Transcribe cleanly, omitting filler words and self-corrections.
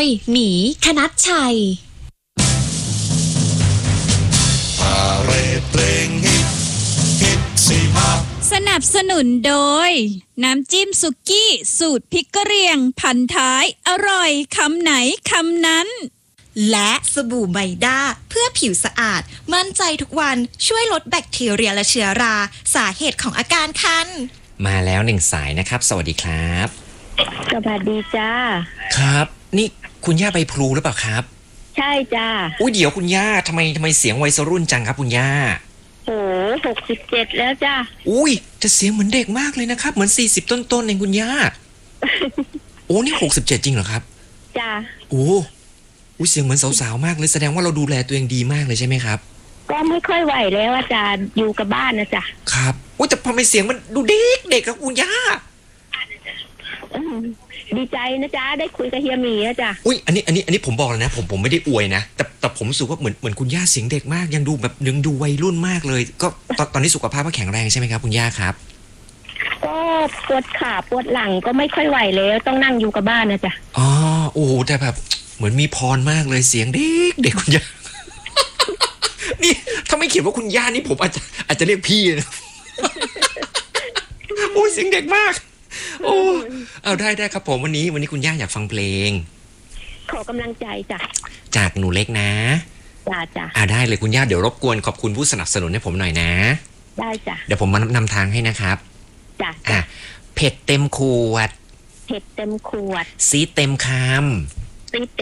ยหมีคณัชชัยสนับสนุนโดยน้ำจิ้มสุกี้สูตรพริกกะเหรี่ยงพันท้ายอร่อยคำไหนคำนั้นและสบู่ไมด้าเพื่อผิวสะอาดมั่นใจทุกวันช่วยลดแบคทีเรียและเชื้อราสาเหตุของอาการคันมาแล้วหนึ่งสายนะครับสวัสดีครับสวัสดีจ้าครับนี่คุณย่าใบพลูหรือเปล่าครับใช่จ้าอุ้ยเดี๋ยวคุณย่าทำไมเสียงวัยรุ่นจังครับคุณย่าโอ้67แล้วจ้าอุ้ยจะเสียงเหมือนเด็กมากเลยนะครับเหมือน40ต้นๆเองคุณย่า โอ้นี่67จริงเหรอครับจ้าโอ้อุ้ยเสียงเหมือนสาวๆมากเลยแสดงว่าเราดูแลตัวเองดีมากเลยใช่ไหมครับก็ไม่ค่อยไหวแล้วอาจารย์อยู่กับบ้านนะจ๊ะครับอุ้ยแต่ทำไมเสียงมันดูเด็กครับคุณย่าดีใจนะจ๊ะได้คุยกับเฮียหมีนะจ๊ะอุ้ยอันนี้ผมบอกเลยนะผมไม่ได้อวยนะแต่ผมรู้สึกว่าเหมือนคุณย่าเสียงเด็กมากยังดูแบบยังดูวัยรุ่นมากเลยก็ตอนนี้สุขภาพก็แข็งแรงใช่ไหมครับคุณย่าครับก็ปวดขาปวดหลังก็ไม่ค่อยไหวแล้วต้องนั่งอยู่กับบ้านนะจ๊ะอ๋อโอ้แต่แบบเหมือนมีพรมากเลยเสียงเด็กคุณย่า นี่ถ้าไม่เขียนว่าคุณย่านี่ผมอาจจะเรียกพี่นะ โอ้ยเสียงเด็กมากโอ้เอาได้ครับผมวันนี้คุณย่าอยากฟังเพลงขอกำลังใจจ้ะจากหนูเล็กนะจ้ะได้เลยคุณย่าเดี๋ยวรบกวนขอบคุณผู้สนับสนุนให้ผมหน่อยนะได้จ้ะเดี๋ยวผมมานำทางให้นะครับจ้ะเผ็ดเต็มขวดเผ็ดเต็มขวดซีเต็มคำ